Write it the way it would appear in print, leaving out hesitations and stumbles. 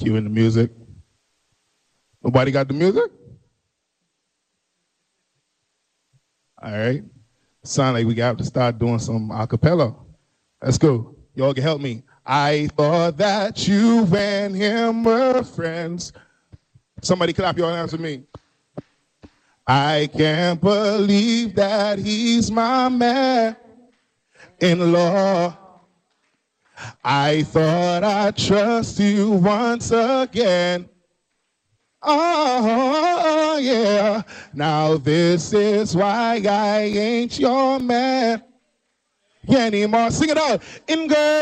Cue in the music. Nobody got the music? All right. Sound like we got to start doing some a cappella. Let's go. Y'all can help me. I thought that you and him were friends. Somebody clap your hands with me. I can't believe that he's my man-in-law. I thought I'd trust you once again. Oh, yeah. Now this is why I ain't your man anymore. Sing it out. In girl.